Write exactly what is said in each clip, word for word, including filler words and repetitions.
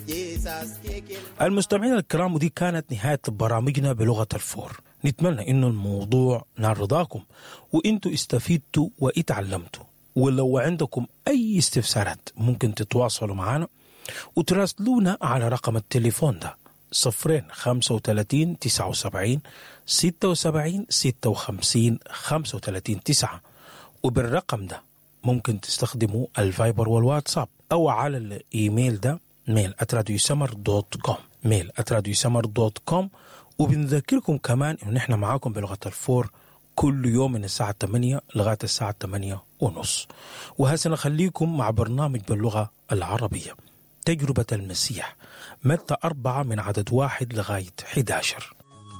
المستمعين الكرام، ودي كانت نهاية برامجنا بلغة الفور. نتمنى إنه الموضوع نال رضاكم وإنتوا استفيدتوا واتعلمتوا. ولو عندكم أي استفسارات ممكن تتواصلوا معنا وتراسلونا على رقم التليفون ده صفرين خمسة وثلاثين تسعة وسبعين ستة وسبعين ستة وخمسين خمسة وثلاثين تسعة. وبالرقم ده ممكن تستخدموا الفايبر والواتساب أو على الإيميل ده ميل at radiosummer دوت كوم ميل at radiosummer دوت كوم. وبنذكركم كمان إن إحنا معاكم بلغة الفور كل يوم من الساعة ثمانية لغاية الساعة ثمانية ونص. وهسه نخليكم مع برنامج باللغة العربية تجربة المسيح متى أربعة من عدد واحد لغاية إحدى عشر.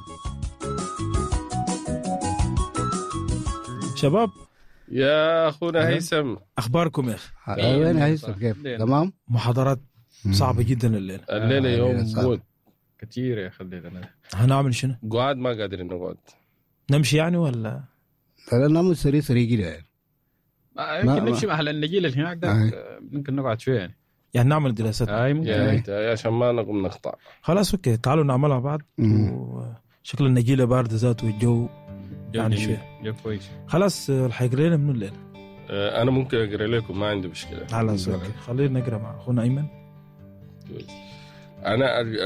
شباب يا أخونا هيثم، أخباركم يا أخي؟ وين هيثم؟ كيف تمام؟ محاضرات صعبة جدا الليلة. الليلة يوم موت كتير يا خلينا. هنعمل شنو؟ قعد ما قادرين نقعد. نمشي يعني ولا؟ لا نعمل سريع سريع كده يعني. يمكن نمشي مع النجيل اللي هناك ده، ممكن نقعد شوية يعني. يعني نعمل دراسات. أي ممكن. يا يا عشان ما نقوم نقطع. خلاص أوكي، تعالوا نعملها بعد. وشكل النجيلة باردة ذاته والجو يعني شوية. جو كويس. خلاص الحيقرأ لنا منه الليلة. أنا ممكن أقرأ لكم، ما عندي مشكلة. خلاص أوكي، خلينا نقرأ مع أخونا أيمن. أنا